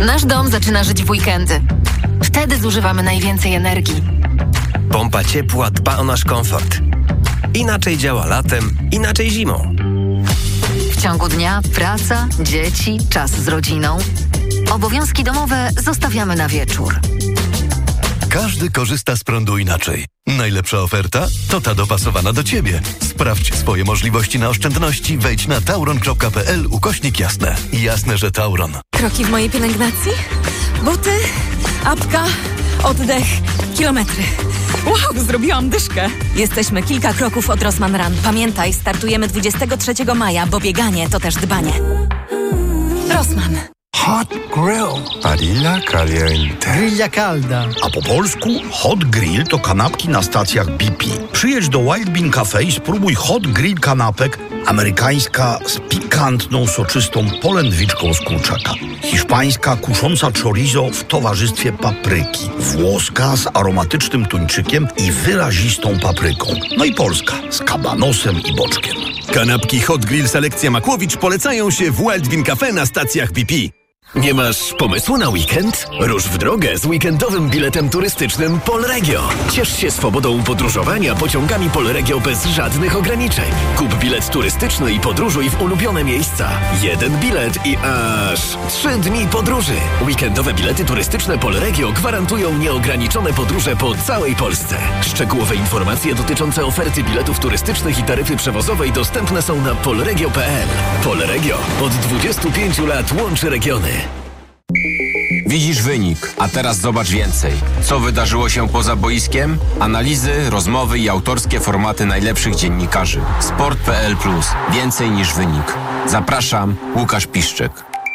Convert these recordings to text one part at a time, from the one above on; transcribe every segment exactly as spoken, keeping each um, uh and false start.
Nasz dom zaczyna żyć w weekendy. Wtedy zużywamy najwięcej energii. Pompa ciepła dba o nasz komfort. Inaczej działa latem, inaczej zimą. W ciągu dnia praca, dzieci, czas z rodziną. Obowiązki domowe zostawiamy na wieczór. Każdy korzysta z prądu inaczej. Najlepsza oferta to ta dopasowana do Ciebie. Sprawdź swoje możliwości na oszczędności. Wejdź na tauron kropka p l ukośnik jasne. Jasne, że Tauron. Kroki w mojej pielęgnacji, buty, apka, oddech, kilometry. Wow, zrobiłam dyszkę. Jesteśmy kilka kroków od Rossmann Run. Pamiętaj, startujemy dwudziestego trzeciego maja, bo bieganie to też dbanie. Rossmann. Hot Grill. Barilla Caliente. Grilla Calda. A po polsku Hot Grill to kanapki na stacjach B P. Przyjedź do Wild Bean Cafe i spróbuj Hot Grill kanapek. Amerykańska z pikantną, soczystą polędwiczką z kurczaka. Hiszpańska kusząca chorizo w towarzystwie papryki. Włoska z aromatycznym tuńczykiem i wyrazistą papryką. No i polska z kabanosem i boczkiem. Kanapki Hot Grill Selekcja Makłowicz polecają się w Wild Bean Cafe na stacjach B P. Nie masz pomysłu na weekend? Rusz w drogę z weekendowym biletem turystycznym Polregio. Ciesz się swobodą podróżowania pociągami Polregio bez żadnych ograniczeń. Kup bilet turystyczny i podróżuj w ulubione miejsca. Jeden bilet i aż trzy dni podróży. Weekendowe bilety turystyczne Polregio gwarantują nieograniczone podróże po całej Polsce. Szczegółowe informacje dotyczące oferty biletów turystycznych i taryfy przewozowej dostępne są na polregio kropka p l. Polregio od dwudziestu pięciu lat łączy regiony. Widzisz wynik, a teraz zobacz więcej. Co wydarzyło się poza boiskiem? Analizy, rozmowy i autorskie formaty najlepszych dziennikarzy. sport kropka p l plus. Więcej niż wynik. Zapraszam, Łukasz Piszczek.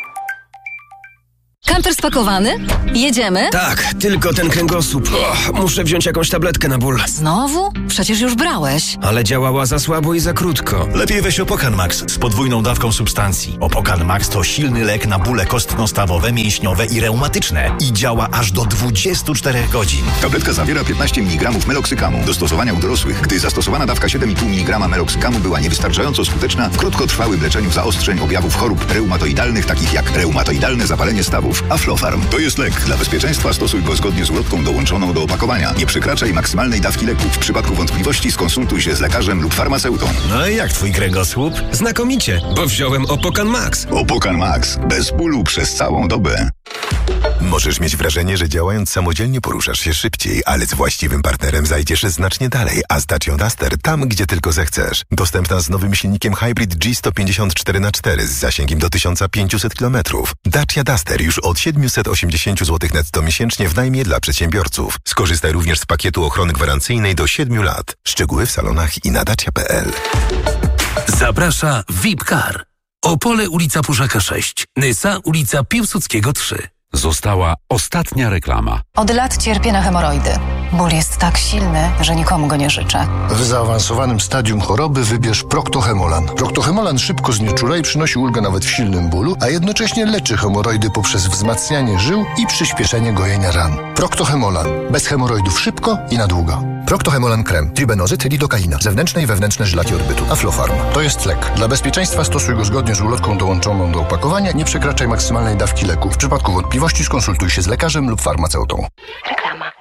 Kamper spakowany? Jedziemy? Tak, tylko ten kręgosłup. O, muszę wziąć jakąś tabletkę na ból. Znowu? Przecież już brałeś. Ale działała za słabo i za krótko. Lepiej weź Opokan Max z podwójną dawką substancji. Opokan Max to silny lek na bóle kostno-stawowe, mięśniowe i reumatyczne. I działa aż do dwudziestu czterech godzin. Tabletka zawiera piętnaście miligramów meloksykamu. Do stosowania u dorosłych. Gdy zastosowana dawka siedem i pół miligrama meloksykamu była niewystarczająco skuteczna w krótkotrwałym leczeniu zaostrzeń objawów chorób reumatoidalnych, takich jak reumatoidalne zapalenie stawów. Aflofarm to jest lek. Dla bezpieczeństwa stosuj go zgodnie z ulotką dołączoną do opakowania. Nie przekraczaj maksymalnej dawki leku. W przypadku wątpliwości skonsultuj się z lekarzem lub farmaceutą. No i jak twój kręgosłup? Znakomicie, bo wziąłem Opokan Max. Opokan Max. Bez bólu przez całą dobę. Możesz mieć wrażenie, że działając samodzielnie poruszasz się szybciej, ale z właściwym partnerem zajdziesz znacznie dalej, a z Dacia Duster tam, gdzie tylko zechcesz. Dostępna z nowym silnikiem Hybrid G sto pięćdziesiąt cztery na cztery z zasięgiem do tysiąc pięćset kilometrów. Dacia Duster już od siedemset osiemdziesiąt złotych netto miesięcznie w najmie dla przedsiębiorców. Skorzystaj również z pakietu ochrony gwarancyjnej do siedmiu lat. Szczegóły w salonach i na dacia kropka p l. Zaprasza V I P Car. Opole, ulica Puszaka sześć. Nysa, ulica Piłsudskiego trzy. Została ostatnia reklama. Od lat cierpię na hemoroidy. Ból jest tak silny, że nikomu go nie życzę. W zaawansowanym stadium choroby wybierz Proctohemolan. Proctohemolan szybko znieczula i przynosi ulgę nawet w silnym bólu, a jednocześnie leczy hemoroidy poprzez wzmacnianie żył i przyspieszenie gojenia ran. Proctohemolan. Bez hemoroidów szybko i na długo. Proctohemolan krem, tribenozyt, lidokaina, zewnętrzne i wewnętrzne żylaki odbytu, Aflofarm. To jest lek. Dla bezpieczeństwa stosuj go zgodnie z ulotką dołączoną do opakowania. Nie przekraczaj maksymalnej dawki leku. W przypadku wątpliwości skonsultuj się z lekarzem lub farmaceutą. Reklama.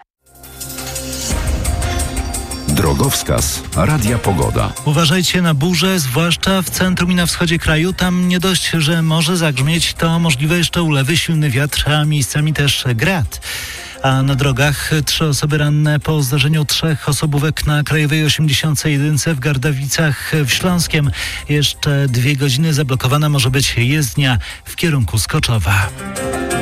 Drogowskaz Radia Pogoda. Uważajcie na burze, zwłaszcza w centrum i na wschodzie kraju. Tam nie dość, że może zagrzmieć, to możliwe jeszcze ulewy, silny wiatr, a miejscami też grad. A na drogach trzy osoby ranne po zdarzeniu trzech osobówek na Krajowej osiemdziesiąt jeden w Gardawicach w Śląskiem. Jeszcze dwie godziny zablokowana może być jezdnia w kierunku Skoczowa.